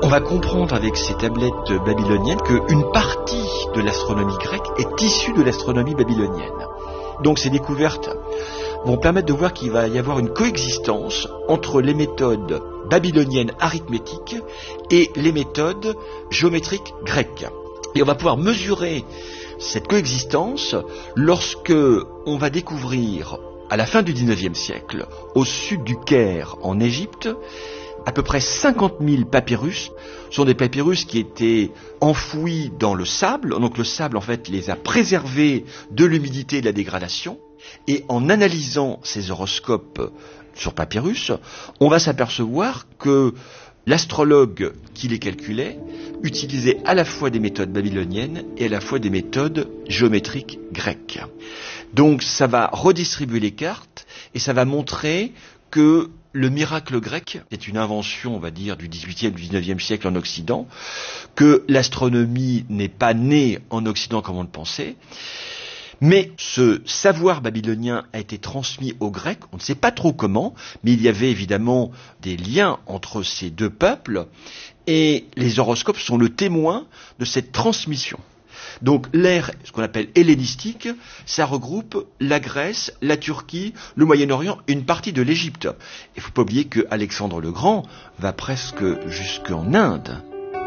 va comprendre avec ces tablettes babyloniennes qu'une partie de l'astronomie grecque est issue de l'astronomie babylonienne. Donc ces découvertes vont permettre de voir qu'il va y avoir une coexistence entre les méthodes babyloniennes arithmétiques et les méthodes géométriques grecques. Et on va pouvoir mesurer cette coexistence lorsque on va découvrir, à la fin du XIXe siècle, au sud du Caire, en Égypte, à peu près 50 000 papyrus. Ce sont des papyrus qui étaient enfouis dans le sable. Donc le sable, en fait, les a préservés de l'humidité et de la dégradation. Et en analysant ces horoscopes sur papyrus, on va s'apercevoir que l'astrologue qui les calculait utilisait à la fois des méthodes babyloniennes et à la fois des méthodes géométriques grecques. Donc ça va redistribuer les cartes et ça va montrer que le miracle grec est une invention, on va dire, du XVIIIe, du XIXe siècle en Occident, que l'astronomie n'est pas née en Occident comme on le pensait, mais ce savoir babylonien a été transmis aux Grecs, on ne sait pas trop comment, mais il y avait évidemment des liens entre ces deux peuples, et les horoscopes sont le témoin de cette transmission. Donc l'ère, ce qu'on appelle hellénistique, ça regroupe la Grèce, la Turquie, le Moyen-Orient, une partie de l'Égypte. Il ne faut pas oublier que Alexandre le Grand va presque jusqu'en Inde.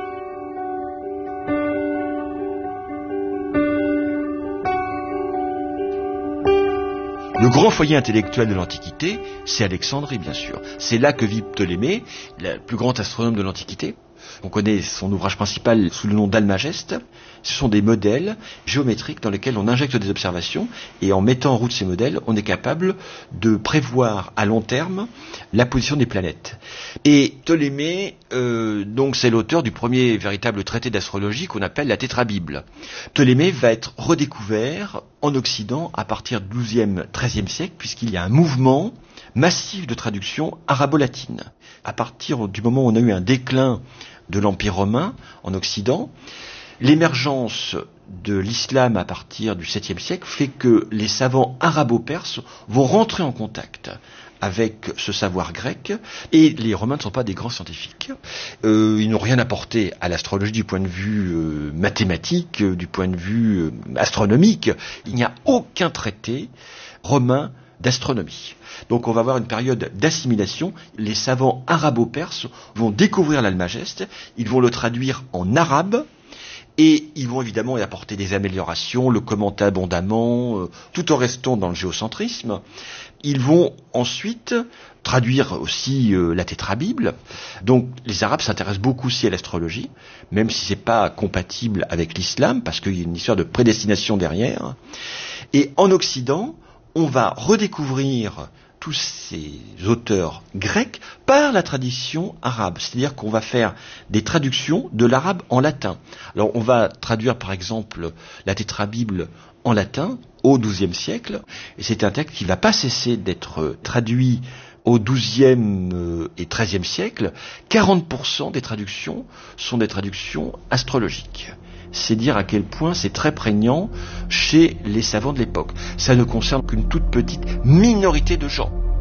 Le grand foyer intellectuel de l'Antiquité, c'est Alexandrie, bien sûr. C'est là que vit Ptolémée, le plus grand astronome de l'Antiquité. On connaît son ouvrage principal sous le nom d'Almageste. Ce sont des modèles géométriques dans lesquels on injecte des observations et en mettant en route ces modèles, on est capable de prévoir à long terme la position des planètes. Et Ptolémée, donc c'est l'auteur du premier véritable traité d'astrologie qu'on appelle la Tétrabible. Ptolémée va être redécouvert en Occident à partir du XIIe, XIIIe siècle, puisqu'il y a un mouvement massif de traduction arabo-latine. À partir du moment où on a eu un déclin de l'Empire romain en Occident, l'émergence de l'islam à partir du 7e siècle fait que les savants arabo-perses vont rentrer en contact avec ce savoir grec, et les Romains ne sont pas des grands scientifiques. Ils n'ont rien apporté à l'astrologie du point de vue mathématique, du point de vue astronomique. Il n'y a aucun traité romain d'astronomie. Donc on va avoir une période d'assimilation. Les savants arabo-perses vont découvrir l'Almageste, ils vont le traduire en arabe, et ils vont évidemment y apporter des améliorations, le commenter abondamment, tout en restant dans le géocentrisme. Ils vont ensuite traduire aussi la Tétrabible. Donc les Arabes s'intéressent beaucoup aussi à l'astrologie, même si c'est pas compatible avec l'islam, parce qu'il y a une histoire de prédestination derrière. Et en Occident, on va redécouvrir tous ces auteurs grecs par la tradition arabe. C'est-à-dire qu'on va faire des traductions de l'arabe en latin. Alors on va traduire par exemple la Tétrabible en latin au XIIe siècle, et c'est un texte qui ne va pas cesser d'être traduit au XIIe et XIIIe siècle. 40% des traductions sont des traductions astrologiques. C'est dire à quel point c'est très prégnant chez les savants de l'époque. Ça ne concerne qu'une toute petite minorité de gens.